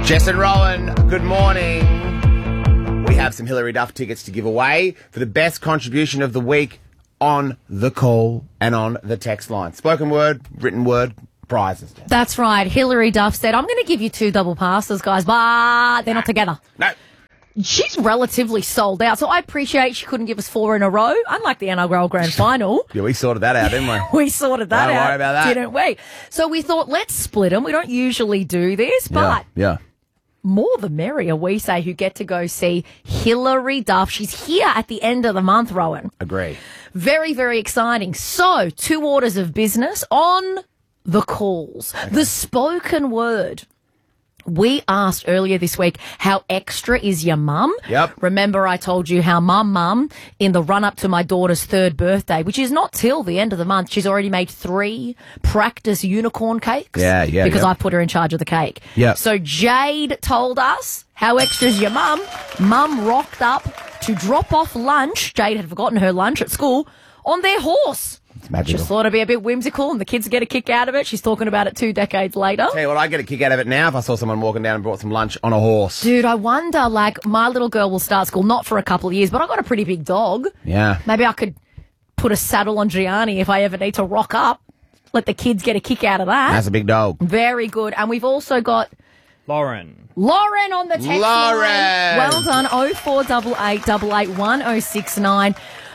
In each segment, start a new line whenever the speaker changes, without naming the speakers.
Jess and Rowan, good morning. We have some Hilary Duff tickets to give away for the best contribution of the week on the call and on the text line. Spoken word, written word, prizes.
That's right. Hilary Duff said, I'm going to give you 2 double passes, guys, but they're not together.
No.
She's relatively sold out, so I appreciate she couldn't give us 4 in a row, unlike the NRL Grand Final.
Yeah, we sorted that out, didn't we?
We sorted that out.
Don't worry about that.
Didn't we? So we thought, let's split them. We don't usually do this, but
Yeah.
more the merrier, we say, who get to go see Hilary Duff. She's here at the end of the month, Rowan.
Agree.
Very, very exciting. So, 2 orders of business on the calls. Okay. The spoken word. We asked earlier this week, how extra is your mum?
Yep.
Remember I told you how mum, in the run-up to my daughter's 3rd birthday, which is not till the end of the month, she's already made 3 practice unicorn cakes.
Yeah.
Because I put her in charge of the cake.
Yeah.
So Jade told us, how extra is your mum? Mum rocked up to drop off lunch. Jade had forgotten her lunch at school on their horse.
It's magical.
Just thought it'd be a bit whimsical and the kids get a kick out of it. She's talking about it 2 decades later.
Tell you what, I get a kick out of it now if I saw someone walking down and brought some lunch on a horse.
Dude, I wonder, like, my little girl will start school, not for a couple of years, but I got a pretty big dog.
Yeah.
Maybe I could put a saddle on Gianni if I ever need to rock up. Let the kids get a kick out of that.
That's a big dog.
Very good. And we've also got
Lauren
on the text line. Well done. 0488 881069.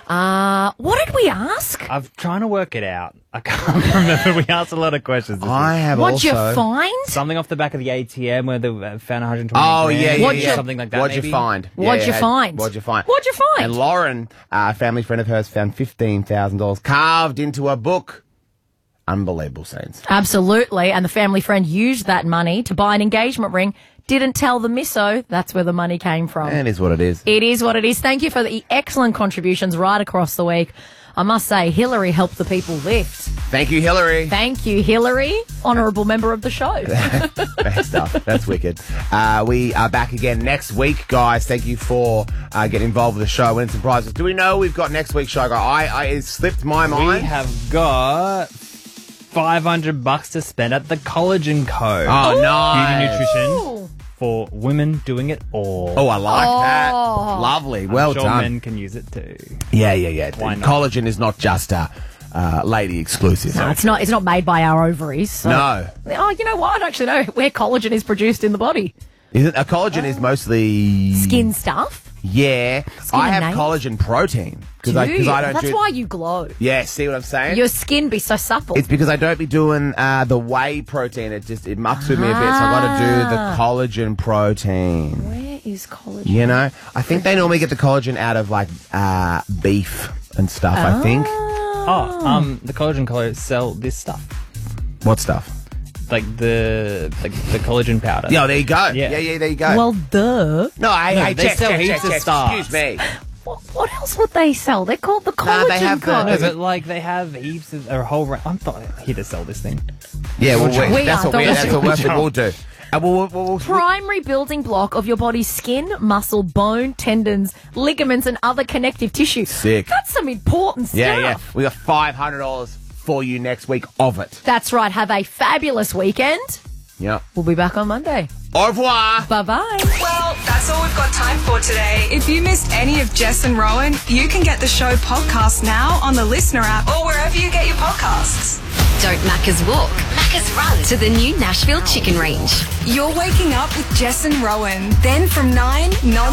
What did we ask?
I'm trying to work it out. I can't remember. We asked a lot of questions this
I
week.
have
What'd
also...
you find?
Something off the back of the ATM where they found 120
Oh,
grand,
yeah.
something like that.
What'd
maybe?
you find?
What'd you find?
What'd you find?
What'd you find?
And Lauren, a family friend of hers, found $15,000 carved into a book. Unbelievable scenes.
Absolutely. And the family friend used that money to buy an engagement ring. Didn't tell the misso. That's where the money came from.
It is what it is.
It is what it is. Thank you for the excellent contributions right across the week. I must say, Hilary helped the people lift.
Thank you, Hilary.
Thank you, Hilary. Honourable member of the show.
Best stuff. That's wicked. We are back again next week, guys. Thank you for getting involved with the show, winning some prizes. Do we know we've got next week's show? It slipped my mind.
We have got $500 to spend at the Collagen Co.
Oh, nice.
Beauty nutrition for women doing it all.
Oh, I like that. Lovely. Well
I'm sure
done.
men can use it too.
Yeah.
Why not?
Collagen is not just lady exclusive.
No, it's not made by our ovaries. So.
No.
Oh, you know what? I actually know where collagen is produced in the body.
Isn't a collagen is mostly
Skin stuff.
Yeah.
Skin
I
and
have
nails?
collagen protein because I don't
That's
do.
why you glow.
Yeah. See what I'm saying?
Your skin be so supple.
It's because I don't be doing the whey protein. It mucks with me a bit, so I got to do the collagen protein.
Where is collagen?
You know, I think they normally get the collagen out of like beef and stuff. I think.
The Collagen Co sell this stuff.
What stuff?
Like the collagen powder.
Yeah, there you go.
Yeah.
Yeah, there you go.
Well, duh.
No,
they sell heaps of stuff.
Excuse me.
What else would they sell? They're called the Collagen
they have
Co.
No, but like they have heaps of a whole. I'm here to sell this thing.
Yeah, well,
We
that's
are,
what
that's
we'll do. And we'll
Primary building block of your body's skin, muscle, bone, tendons, ligaments, and other connective tissue.
Sick.
That's some important stuff.
Yeah. We got $500 for you next week of it.
That's right. Have a fabulous weekend.
Yeah.
We'll be back on Monday.
Au revoir.
Bye-bye.
Well, that's all we've got time for today. If you missed any of Jess and Rowan, you can get the show podcast now on the Listener app or wherever you get your podcasts.
Don't Macca's walk, Macca's run to the new Nashville Chicken Range.
You're waking up with Jess and Rowan. Then from 9, non